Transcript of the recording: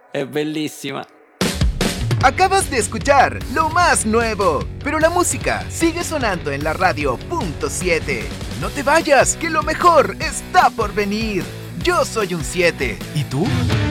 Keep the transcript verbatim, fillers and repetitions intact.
Es bellísima. Acabas de escuchar lo más nuevo, pero la música sigue sonando en la radio punto siete. No te vayas, que lo mejor está por venir. Yo soy un siete. ¿Y tú?